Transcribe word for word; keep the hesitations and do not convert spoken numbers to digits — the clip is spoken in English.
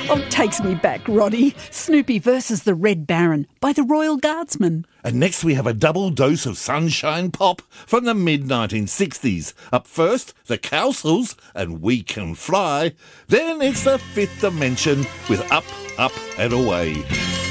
Oh, takes me back, Roddy. Snoopy versus the Red Baron by the Royal Guardsmen. And next we have a double dose of sunshine pop from the mid nineteen sixties. Up first, the Cowsills and We Can Fly. Then it's the Fifth Dimension with Up, Up and Away.